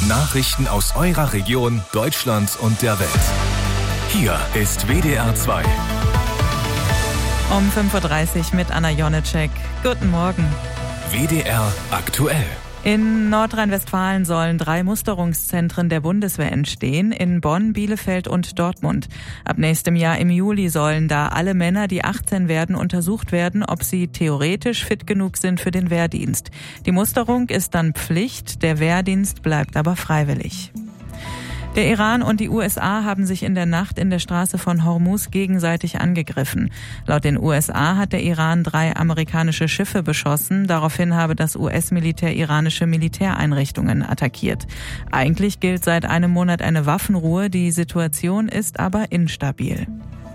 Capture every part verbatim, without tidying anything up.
Nachrichten aus eurer Region, Deutschland und der Welt. Hier ist W D R zwei. Um fünf Uhr dreißig mit Anna Jonitschek. Guten Morgen. W D R aktuell. In Nordrhein-Westfalen sollen drei Musterungszentren der Bundeswehr entstehen, in Bonn, Bielefeld und Dortmund. Ab nächstem Jahr im Juli sollen da alle Männer, die achtzehn werden, untersucht werden, ob sie theoretisch fit genug sind für den Wehrdienst. Die Musterung ist dann Pflicht, der Wehrdienst bleibt aber freiwillig. Der Iran und die U S A haben sich in der Nacht in der Straße von Hormuz gegenseitig angegriffen. Laut den U S A hat der Iran drei amerikanische Schiffe beschossen. Daraufhin habe das U S-Militär iranische Militäreinrichtungen attackiert. Eigentlich gilt seit einem Monat eine Waffenruhe. Die Situation ist aber instabil.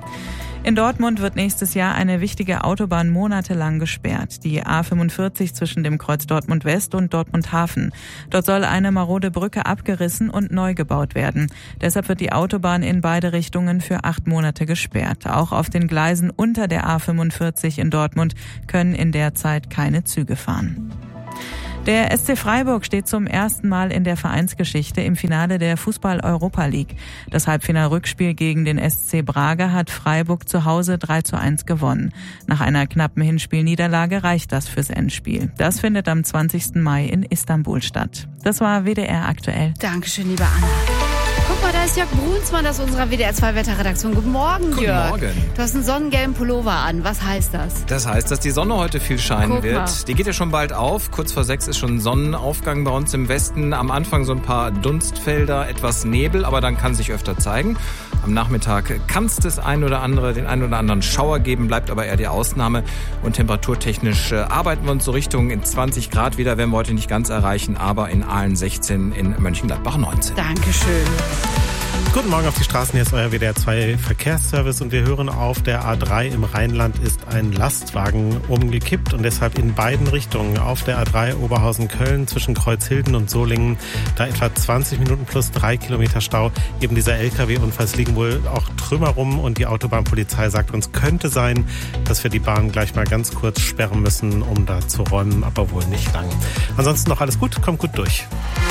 In Dortmund wird nächstes Jahr eine wichtige Autobahn monatelang gesperrt. Die A fünfundvierzig zwischen dem Kreuz Dortmund West und Dortmund Hafen. Dort soll eine marode Brücke abgerissen und neu gebaut werden. Deshalb wird die Autobahn in beide Richtungen für acht Monate gesperrt. Auch auf den Gleisen unter der A fünfundvierzig in Dortmund können in der Zeit keine Züge fahren. Der S C Freiburg steht zum ersten Mal in der Vereinsgeschichte im Finale der Fußball-Europa League. Das Halbfinal-Rückspiel gegen den S C Braga hat Freiburg zu Hause drei zu eins gewonnen. Nach einer knappen Hinspielniederlage reicht das fürs Endspiel. Das findet am zwanzigsten Mai in Istanbul statt. Das war W D R aktuell. Dankeschön, liebe Anna. Guck mal, da ist Jörg Brunsmann aus unserer W D R zwei Wetterredaktion. Guten Morgen, Guten Jörg. Morgen. Du hast einen sonnengelben Pullover an. Was heißt das? Das heißt, dass die Sonne heute viel scheinen Guck wird. mal. Die geht ja schon bald auf. Kurz vor sechs ist schon Sonnenaufgang bei uns im Westen. Am Anfang so ein paar Dunstfelder, etwas Nebel, aber dann kann sich öfter zeigen. Am Nachmittag kann es das ein oder andere, den einen oder anderen Schauer geben, bleibt aber eher die Ausnahme. Und temperaturtechnisch äh, arbeiten wir uns so Richtung in zwanzig Grad wieder, werden wir heute nicht ganz erreichen, aber in Aalen sechzehn, in Mönchengladbach neunzehn. Dankeschön. Guten Morgen auf die Straßen, hier ist euer W D R zwei Verkehrsservice und wir hören, auf der A drei im Rheinland ist ein Lastwagen umgekippt und deshalb in beiden Richtungen auf der A drei Oberhausen-Köln zwischen Kreuzhilden und Solingen da etwa zwanzig Minuten plus drei Kilometer Stau. Eben dieser L K W-Unfall, es liegen wohl auch Trümmer rum und die Autobahnpolizei sagt uns, könnte sein, dass wir die Bahn gleich mal ganz kurz sperren müssen, um da zu räumen, aber wohl nicht lang. Ansonsten noch alles gut, kommt gut durch.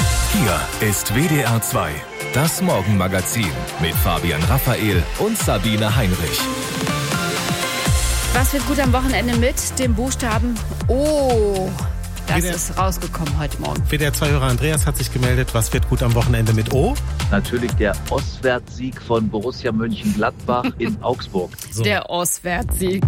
Hier ist W D R zwei. Das Morgenmagazin mit Fabian Raphael und Sabine Heinrich. Was wird gut am Wochenende mit dem Buchstaben O? Das W D R ist rausgekommen heute Morgen. W D R zwei-Hörer Andreas hat sich gemeldet, was wird gut am Wochenende mit O? Natürlich der Ostwärtssieg von Borussia Mönchengladbach in Augsburg. So. Der Auswärtssieg.